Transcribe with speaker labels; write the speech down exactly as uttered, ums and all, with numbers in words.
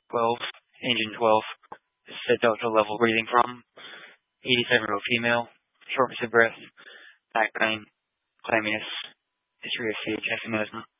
Speaker 1: twelve, engine twelve. This is a Delta level breathing from eighty-seven-year-old female, shortness of breath, back pain, clamminess, history of C H F and asthma.